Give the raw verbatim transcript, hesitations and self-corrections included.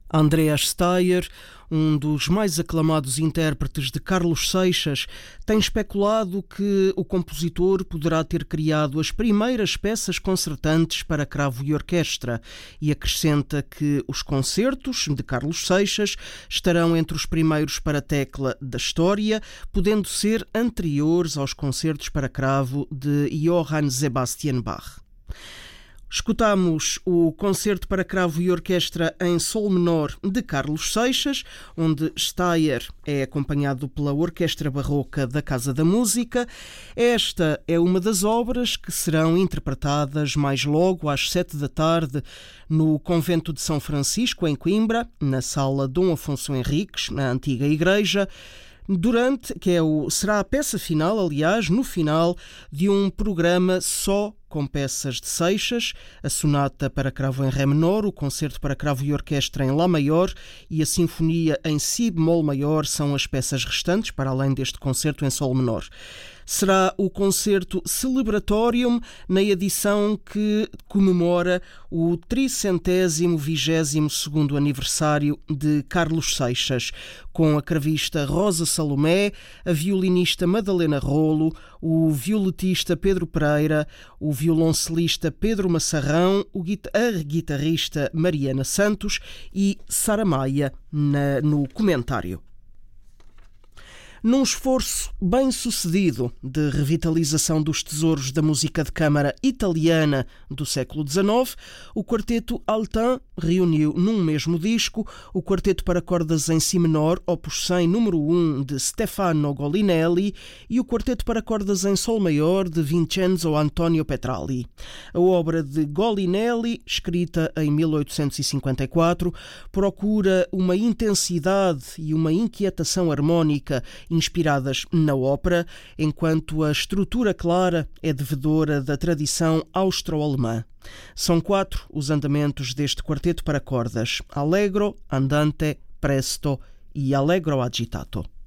Andreas Steyr, um dos mais aclamados intérpretes de Carlos Seixas, tem especulado que o compositor poderá ter criado as primeiras peças concertantes para cravo e orquestra e acrescenta que os concertos de Carlos Seixas estarão entre os primeiros para tecla da história, podendo ser anteriores aos concertos para cravo de Johann Sebastian Bach. Escutamos o concerto para cravo e orquestra em sol menor de Carlos Seixas, onde Steyr é acompanhado pela Orquestra Barroca da Casa da Música. Esta é uma das obras que serão interpretadas mais logo às sete da tarde no Convento de São Francisco, em Coimbra, na Sala Dom Afonso Henriques, na antiga igreja, durante, que é o, será a peça final, aliás, no final de um programa só com peças de Seixas, a sonata para cravo em ré menor, o concerto para cravo e orquestra em lá maior e a sinfonia em si bemol maior são as peças restantes, para além deste concerto em sol menor. Será o concerto Celebratorium na edição que comemora o tricentésimo vigésimo segundo aniversário de Carlos Seixas, com a cravista Rosa Salomé, a violinista Madalena Rolo, o violetista Pedro Pereira, o violoncelista Pedro Massarrão, a guitarrista Mariana Santos e Sara Maia na, no comentário. Num esforço bem-sucedido de revitalização dos tesouros da música de câmara italiana do século dezenove, o quarteto Altin reuniu num mesmo disco o quarteto para cordas em si menor, opus cem, número um, de Stefano Golinelli e o quarteto para cordas em sol maior de Vincenzo Antonio Petralli. A obra de Golinelli, escrita em mil oitocentos e cinquenta e quatro, procura uma intensidade e uma inquietação harmónica inspiradas na ópera, enquanto a estrutura clara é devedora da tradição austro-alemã. São quatro os andamentos deste quarteto para cordas: Allegro, Andante, Presto e Allegro agitato.